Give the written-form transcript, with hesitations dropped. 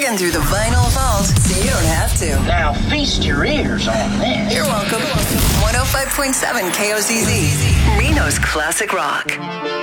Digging through the vinyl vault so you don't have to. Now feast your ears on this. You're welcome. 105.7 KOZZ, Reno's Classic Rock.